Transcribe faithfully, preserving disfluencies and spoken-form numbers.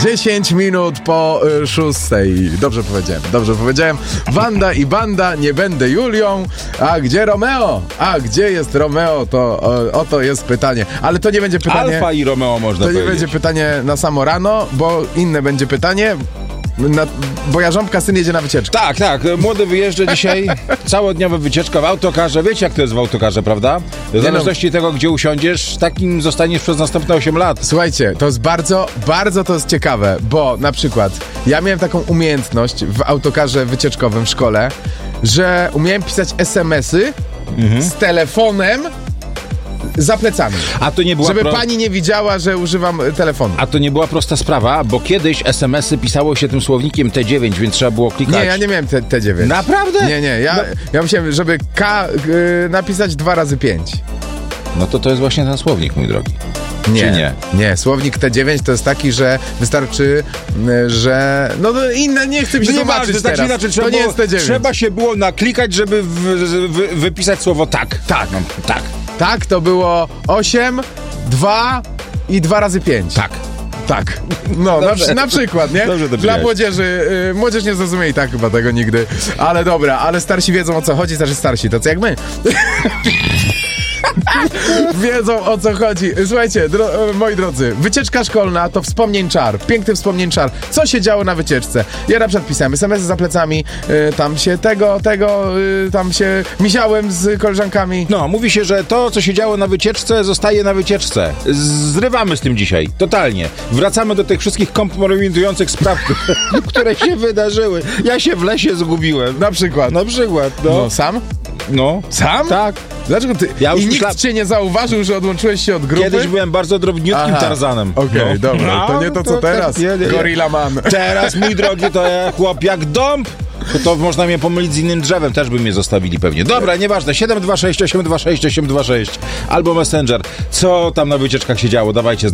dziesięć minut po y, szóstej. Dobrze powiedziałem, dobrze powiedziałem. Wanda i banda, nie będę Julią. A gdzie Romeo? A gdzie jest Romeo? To o, oto jest pytanie. Ale to nie będzie pytanie... Alfa i Romeo można To nie powiedzieć. będzie pytanie na samo rano, bo inne będzie pytanie... Na, bo Jarząbka syn jedzie na wycieczkę. Tak, tak. Młody wyjeżdża dzisiaj. Całodniowa wycieczka w autokarze. Wiecie, jak to jest w autokarze, prawda? W zależności od tego, gdzie usiądziesz, takim zostaniesz przez następne osiem lat. Słuchajcie, to jest bardzo, bardzo to jest ciekawe, bo na przykład ja miałem taką umiejętność w autokarze wycieczkowym w szkole, że umiałem pisać es em esy mhm. z telefonem za plecami. A to nie była Żeby pro... pani nie widziała, że używam telefonu. A to nie była prosta sprawa, bo kiedyś es em esy pisało się tym słownikiem T dziewięć, więc trzeba było klikać. Nie, ja nie miałem T dziewięć. Naprawdę? Nie, nie, ja, no. ja musiałem, żeby K y, napisać dwa razy pięć. No to to jest właśnie ten słownik, mój drogi. Nie, Czy nie? Nie, słownik T dziewięć to jest taki, że wystarczy, że... No inne, nie chcę mi się nie zobaczyć ważne, teraz. Tak, inaczej, trzeba to nie było, jest T dziewięć. Trzeba się było naklikać, żeby w, w, wypisać słowo tak. Tak. No, tak. Tak, to było osiem, dwa i dwa razy pięć. Tak. Tak. No, na, na przykład, nie? Dobrze to Dla powiedziałeś. młodzieży. Y, młodzież nie zrozumie i tak chyba tego nigdy. Ale dobra, ale starsi wiedzą, o co chodzi, znaczy starsi, tacy jak my. Wiedzą, o co chodzi. Słuchajcie, dro- moi drodzy, wycieczka szkolna to wspomnień czar, piękny wspomnień czar. Co się działo na wycieczce? Ja na przykład pisałem es em esy za plecami, y, tam się tego, tego, y, tam się misiałem z koleżankami. No, mówi się, że to, co się działo na wycieczce, zostaje na wycieczce. Zrywamy z tym dzisiaj, totalnie. Wracamy do tych wszystkich kompromitujących spraw, które się wydarzyły. Ja się w lesie zgubiłem. Na przykład. Na przykład, no. No, sam? No. Sam? Tak. Dlaczego ty? Ja już I nikt myśla... cię nie zauważył, że odłączyłeś się od grupy? Kiedyś byłem bardzo drobniutkim Aha. Tarzanem. Okej, okay, no. dobra, to nie to co No, teraz. Nie, nie, nie. Gorilla Man. Teraz, mój drogi, to ja chłop jak dąb. To, to można mnie pomylić z innym drzewem, też by mnie zostawili pewnie. Dobra, nieważne, siedem dwa sześć osiem dwa sześć osiem dwa sześć albo Messenger. Co tam na wycieczkach się działo? Dawajcie znać.